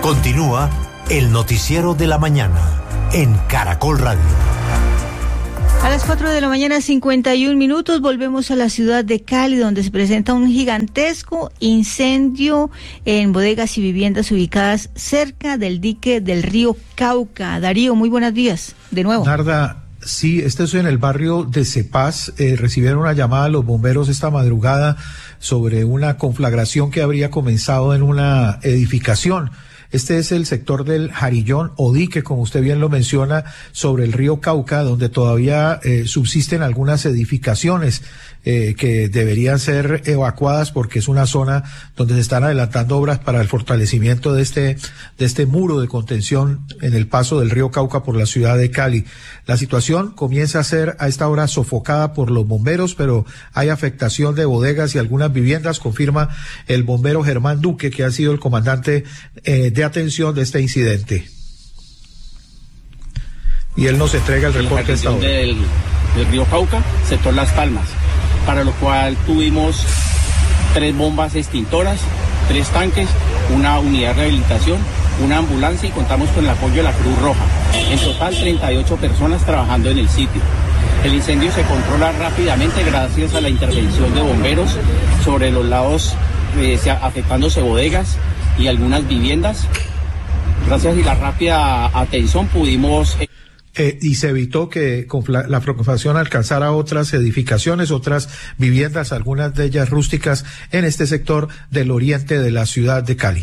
Continúa el noticiero de la mañana en Caracol Radio. A las 4 de la mañana, 51 minutos, volvemos a la ciudad de Cali, donde se presenta un gigantesco incendio en bodegas y viviendas ubicadas cerca del dique del río Cauca. Darío, muy buenos días, de nuevo. Narda, sí, este es en el barrio de Cepaz. Recibieron una llamada a los bomberos esta madrugada sobre una conflagración que habría comenzado en una edificación. Este es el sector del Jarillón o dique, como usted bien lo menciona, sobre el río Cauca, donde todavía subsisten algunas edificaciones que deberían ser evacuadas porque es una zona donde se están adelantando obras para el fortalecimiento de este muro de contención en el paso del río Cauca por la ciudad de Cali. La situación comienza a ser a esta hora sofocada por los bomberos, pero hay afectación de bodegas y algunas viviendas, confirma el bombero Germán Duque, que ha sido el comandante de atención de este incidente. Y él nos entrega el reporte esta hora. Del río Cauca, sector Las Palmas, para lo cual tuvimos 3 bombas extintoras, 3 tanques, una unidad de rehabilitación, una ambulancia y contamos con el apoyo de la Cruz Roja. En total 38 personas trabajando en el sitio. El incendio se controla rápidamente gracias a la intervención de bomberos sobre los lados afectándose bodegas y algunas viviendas. Gracias a la rápida atención pudimos... y se evitó que la conflagración alcanzara otras edificaciones, otras viviendas, algunas de ellas rústicas, en este sector del oriente de la ciudad de Cali.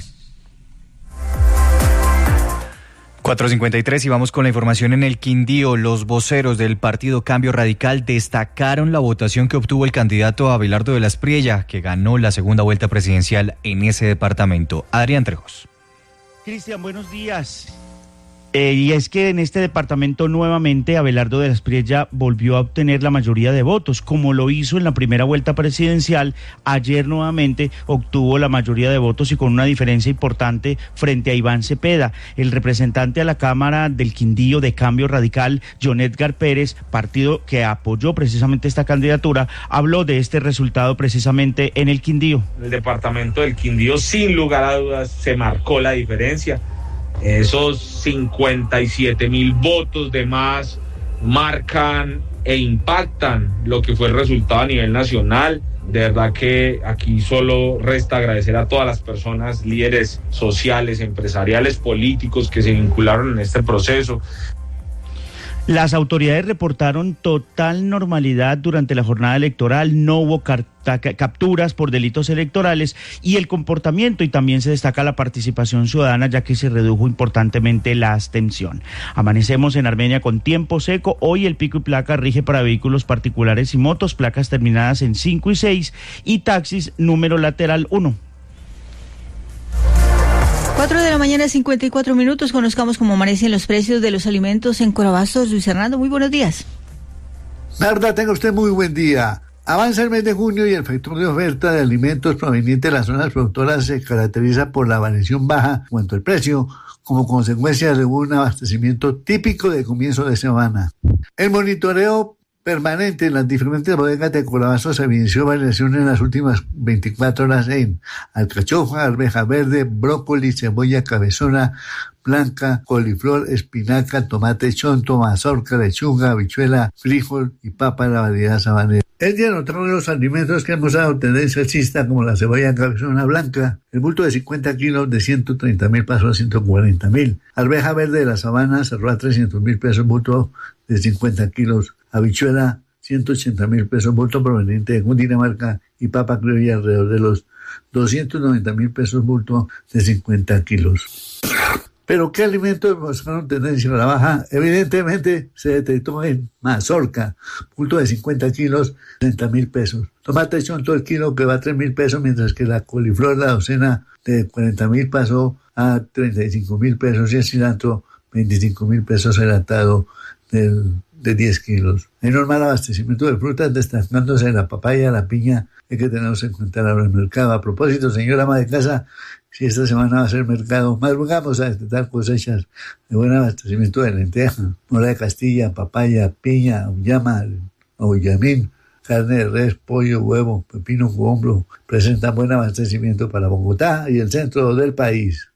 4:53 y vamos con la información en el Quindío. Los voceros del Partido Cambio Radical destacaron la votación que obtuvo el candidato Abelardo de la Espriella, que ganó la segunda vuelta presidencial en ese departamento. Adrián Trejos. Cristian, buenos días. Y es que en este departamento nuevamente Abelardo de la Espriella volvió a obtener la mayoría de votos, como lo hizo en la primera vuelta presidencial. Ayer nuevamente obtuvo la mayoría de votos y con una diferencia importante frente a Iván Cepeda. El representante a la Cámara del Quindío de Cambio Radical, John Edgar Pérez, partido que apoyó precisamente esta candidatura, habló de este resultado precisamente en el Quindío. El departamento del Quindío, sin lugar a dudas, se marcó la diferencia. Esos 57,000 votos de más marcan e impactan lo que fue el resultado a nivel nacional. De verdad que aquí solo resta agradecer a todas las personas, líderes sociales, empresariales, políticos que se vincularon en este proceso. Las autoridades reportaron total normalidad durante la jornada electoral, no hubo capturas por delitos electorales y el comportamiento, y también se destaca la participación ciudadana, ya que se redujo importantemente la abstención. Amanecemos en Armenia con tiempo seco. Hoy el pico y placa rige para vehículos particulares y motos, placas terminadas en 5 y 6 y taxis número lateral 1. 4 de la mañana, 54 minutos. Conozcamos cómo amanecen los precios de los alimentos en Corabastos. Luis Hernando, muy buenos días. Narda, tenga usted muy buen día. Avanza el mes de junio y el factor de oferta de alimentos proveniente de las zonas productoras se caracteriza por la variación baja en cuanto al precio, como consecuencia de un abastecimiento típico de comienzo de semana. El monitoreo permanente en las diferentes bodegas de Corabastos se evidenció variación en las últimas 24 horas en alcachofa, arveja verde, brócoli, cebolla cabezona, blanca, coliflor, espinaca, tomate chonto, mazorca, lechuga, habichuela, frijol y papa de la variedad sabanera. Es de notar los alimentos que hemos dado tendencia alcista, como la cebolla cabezona blanca. El bulto de 50 kilos de 130,000 pasó a 140,000. Arveja verde de la sabana cerró a 300,000 pesos, bulto de 50 kilos. Habichuela, 180,000 pesos, bulto proveniente de Cundinamarca, y papa criolla alrededor de los 290,000 pesos, bulto de 50 kilos. ¿Pero qué alimentos mostraron tendencia a la baja? Evidentemente se detectó en mazorca, bulto de 50 kilos, 30,000 pesos. Tomate chonto el kilo, que va a 3,000 pesos, mientras que la coliflor, la docena, de 40,000 pasó a 35,000 pesos, y el cilantro, 25,000 pesos adelantado de 10 kilos. Hay normal abastecimiento de frutas, destacándose la papaya, la piña, hay que tenerlos en cuenta ahora en el mercado. A propósito, señora ama de casa, si esta semana va a ser mercado, madrugamos a detectar cosechas de buen abastecimiento de lenteja, mora de Castilla, papaya, piña, auyama, auyamín, carne de res, pollo, huevo, pepino, cohombro, presentan buen abastecimiento para Bogotá y el centro del país.